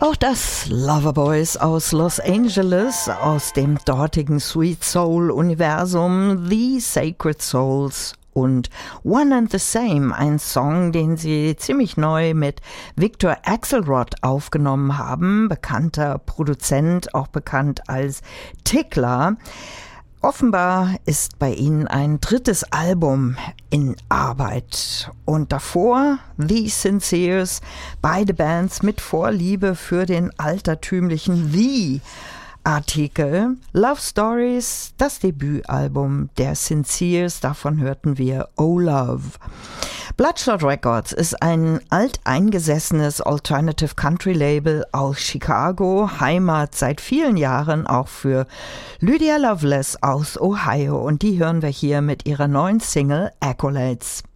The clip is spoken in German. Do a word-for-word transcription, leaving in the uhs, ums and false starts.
Auch das Loverboys aus Los Angeles, aus dem dortigen Sweet Soul-Universum, The Sacred Souls und One and the Same, ein Song, den sie ziemlich neu mit Victor Axelrod aufgenommen haben, bekannter Produzent, auch bekannt als Tickler. Offenbar ist bei ihnen ein drittes Album in Arbeit. Und davor The Sinceres, beide Bands mit Vorliebe für den altertümlichen The Artikel. Love Stories, das Debütalbum der Sinceres, davon hörten wir Oh Love. Bloodshot Records ist ein alteingesessenes Alternative Country Label aus Chicago, Heimat seit vielen Jahren auch für Lydia Loveless aus Ohio, und die hören wir hier mit ihrer neuen Single Accolades.